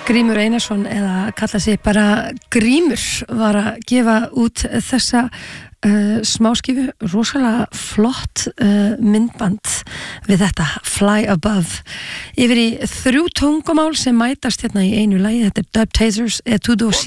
Grímur Einarsson eða kalla sig bara Grímur var að gefa út þessa smáskifu, rosalega flott myndband við þetta Fly Above yfir í 3 tungumál sem mætast hérna í einu lagi, þetta Dub Tasers, Etudo